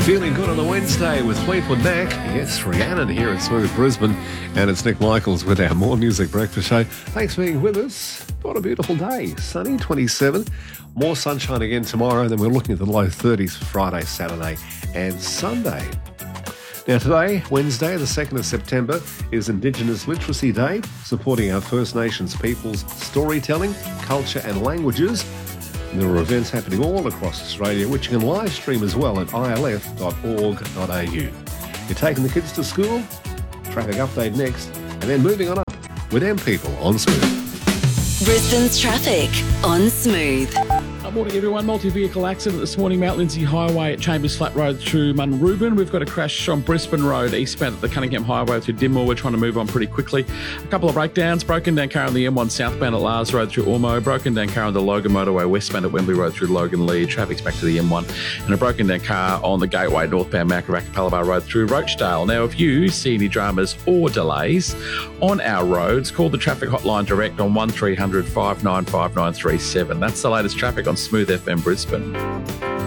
Feeling good on a Wednesday with Fleetwood Mac. Yes, Rhiannon here at Smooth Brisbane. And it's Nick Michaels with our More Music Breakfast Show. Thanks for being with us. What a beautiful day. Sunny, 27. More sunshine again tomorrow. Then we're looking at the low 30s for Friday, Saturday and Sunday. Now today, Wednesday, the 2nd of September, is Indigenous Literacy Day, supporting our First Nations people's storytelling, culture and languages. There are events happening all across Australia, which you can live stream as well at ilf.org.au. You're taking the kids to school? Traffic update next. And then moving on up with M People on Smooth. Brisbane's traffic on Smooth. Good morning, everyone. Multi-vehicle accident this morning, Mount Lindsay Highway at Chambers Flat Road through Munrooban. We've got a crash on Brisbane Road, eastbound at the Cunningham Highway through Dinmore. We're trying to move on pretty quickly. A couple of breakdowns. Broken down car on the M1 southbound at Lars Road through Ormo. Broken down car on the Logan Motorway westbound at Wembley Road through Logan Lee. Traffic's back to the M1. And a broken down car on the Gateway northbound Macaraca Road through Rochdale. Now, if you see any dramas or delays on our roads, call the traffic hotline direct on 1300 595 937. That's the latest traffic on Smooth FM Brisbane.